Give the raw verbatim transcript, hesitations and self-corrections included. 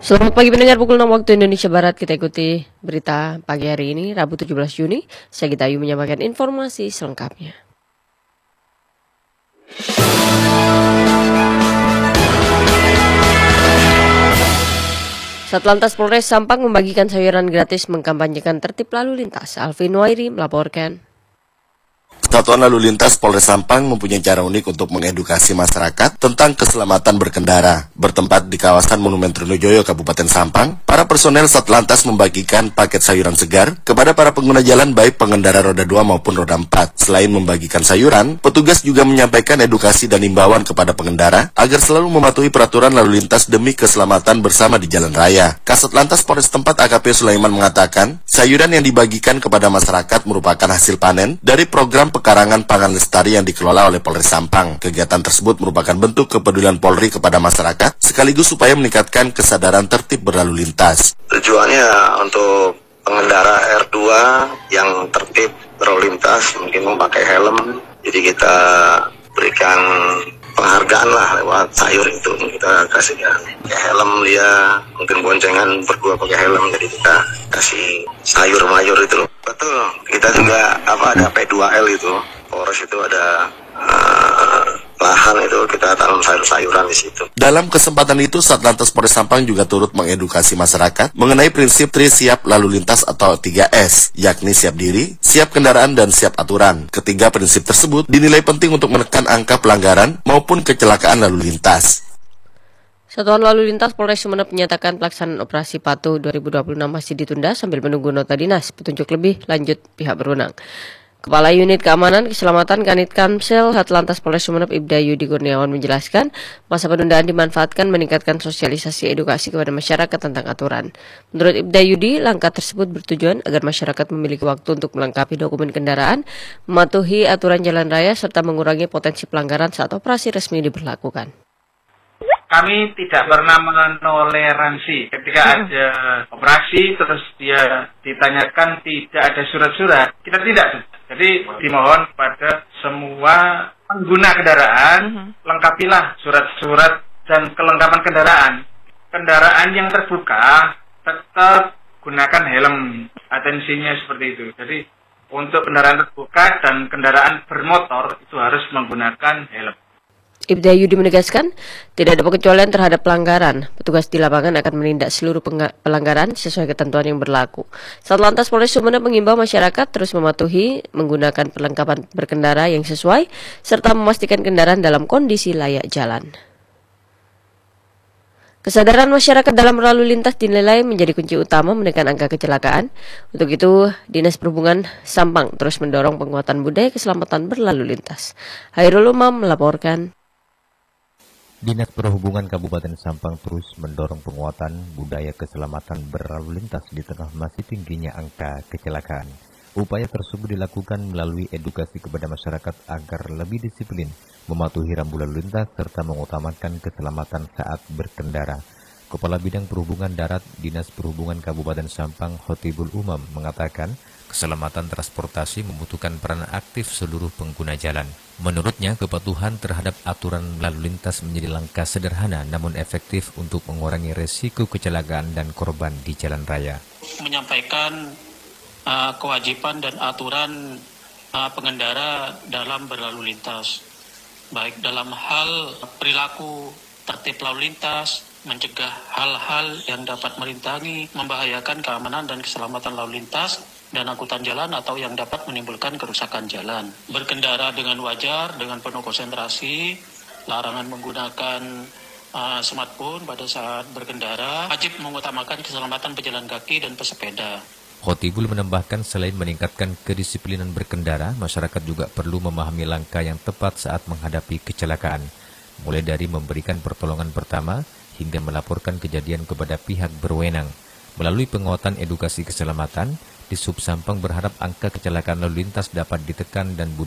Selamat pagi pendengar, pukul enam waktu Indonesia Barat. Kita ikuti berita pagi hari ini, Rabu tujuh belas Juni. Saya Gita Ayu menyampaikan informasi selengkapnya. Satlantas Polres Sampang membagikan sayuran gratis mengkampanyekan tertib lalu lintas. Alvin Wairi melaporkan. Satuan Lalu Lintas Polres Sampang mempunyai cara unik untuk mengedukasi masyarakat tentang keselamatan berkendara. Bertempat di kawasan Monumen Trunojoyo, Kabupaten Sampang, para personel Satlantas membagikan paket sayuran segar kepada para pengguna jalan baik pengendara roda dua maupun roda empat. Selain membagikan sayuran, petugas juga menyampaikan edukasi dan imbauan kepada pengendara agar selalu mematuhi peraturan lalu lintas demi keselamatan bersama di jalan raya. Kasat Lantas Polres tempat A K P Sulaiman mengatakan, sayuran yang dibagikan kepada masyarakat merupakan hasil panen dari program pekarangan pangan lestari yang dikelola oleh Polres Sampang. Kegiatan tersebut merupakan bentuk kepedulian Polri kepada masyarakat, sekaligus supaya meningkatkan kesadaran tertib berlalu lintas. Tujuannya untuk pengendara R dua yang tertib berlalu lintas, mungkin memakai helm. Jadi kita berikan penghargaan lah lewat sayur itu. Kita kasihkan pakai helm dia, mungkin boncengan berdua pakai helm, jadi kita kasih sayur mayur itu loh. Betul, kita juga apa ada P dua L itu, Polres itu ada uh, lahan itu kita tanam sayur-sayuran di situ. Dalam kesempatan itu, Satlantas Polres Sampang juga turut mengedukasi masyarakat mengenai prinsip tri siap lalu lintas atau tiga S, yakni siap diri, siap kendaraan, dan siap aturan. Ketiga prinsip tersebut dinilai penting untuk menekan angka pelanggaran maupun kecelakaan lalu lintas. Satuan Lalu Lintas Polres Sumeneb menyatakan pelaksanaan operasi patuh dua ribu dua puluh enam masih ditunda sambil menunggu nota dinas petunjuk lebih lanjut pihak berwenang. Kepala Unit Keamanan Keselamatan Kanit Kamsel Satlantas Polres Sumeneb Ibda Yudi Kurniawan menjelaskan, masa penundaan dimanfaatkan meningkatkan sosialisasi edukasi kepada masyarakat tentang aturan. Menurut Ibda Yudi, langkah tersebut bertujuan agar masyarakat memiliki waktu untuk melengkapi dokumen kendaraan, mematuhi aturan jalan raya, serta mengurangi potensi pelanggaran saat operasi resmi diberlakukan. Kami tidak pernah menoleransi ketika ada operasi terus dia ditanyakan tidak ada surat-surat, kita tidak. Jadi dimohon kepada semua pengguna kendaraan, lengkapilah surat-surat dan kelengkapan kendaraan. Kendaraan yang terbuka tetap gunakan helm, atensinya seperti itu. Jadi untuk kendaraan terbuka dan kendaraan bermotor itu harus menggunakan helm. Ibda Yudi menegaskan, tidak ada pengecualian terhadap pelanggaran. Petugas di lapangan akan menindak seluruh pelanggaran sesuai ketentuan yang berlaku. Satlantas Polres Sumeneb mengimbau masyarakat terus mematuhi menggunakan perlengkapan berkendara yang sesuai, serta memastikan kendaraan dalam kondisi layak jalan. Kesadaran masyarakat dalam berlalu lintas dinilai menjadi kunci utama menekan angka kecelakaan. Untuk itu, Dinas Perhubungan Sampang terus mendorong penguatan budaya keselamatan berlalu lintas. Hairul Umam melaporkan. Dinas Perhubungan Kabupaten Sampang terus mendorong penguatan budaya keselamatan berlalu lintas di tengah masih tingginya angka kecelakaan. Upaya tersebut dilakukan melalui edukasi kepada masyarakat agar lebih disiplin, mematuhi rambu lalu lintas, serta mengutamakan keselamatan saat berkendara. Kepala Bidang Perhubungan Darat Dinas Perhubungan Kabupaten Sampang, Khotibul Umam, mengatakan keselamatan transportasi membutuhkan peran aktif seluruh pengguna jalan. Menurutnya, kepatuhan terhadap aturan lalu lintas menjadi langkah sederhana namun efektif untuk mengurangi resiko kecelakaan dan korban di jalan raya. Menyampaikan uh, kewajiban dan aturan uh, pengendara dalam berlalu lintas, baik dalam hal perilaku tertib lalu lintas, mencegah hal-hal yang dapat merintangi, membahayakan keamanan dan keselamatan lalu lintas dan angkutan jalan atau yang dapat menimbulkan kerusakan jalan. Berkendara dengan wajar, dengan penuh konsentrasi, larangan menggunakan uh, smartphone pada saat berkendara, wajib mengutamakan keselamatan pejalan kaki dan pesepeda. Khotibul menambahkan selain meningkatkan kedisiplinan berkendara, masyarakat juga perlu memahami langkah yang tepat saat menghadapi kecelakaan, mulai dari memberikan pertolongan pertama hingga melaporkan kejadian kepada pihak berwenang. Melalui penguatan edukasi keselamatan, di Sub Sampang berharap angka kecelakaan lalu lintas dapat ditekan dan